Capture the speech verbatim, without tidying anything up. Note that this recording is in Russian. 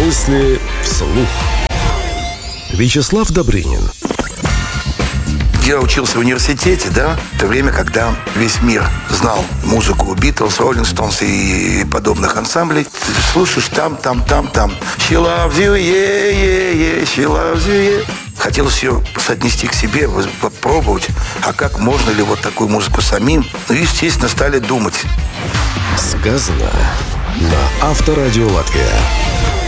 Мысли вслух. Вячеслав Добрынин. Я учился в университете, да, в то время, когда весь мир знал музыку Битлз, Роллинг Стоунс и подобных ансамблей. Ты слушаешь там, там, там, там. She loves you, yeah, yeah, yeah, she loves you, yeah. Хотелось ее соотнести к себе, попробовать, а как можно ли вот такую музыку самим. Ну, естественно, стали думать. Сказано на Авторадио Латвия.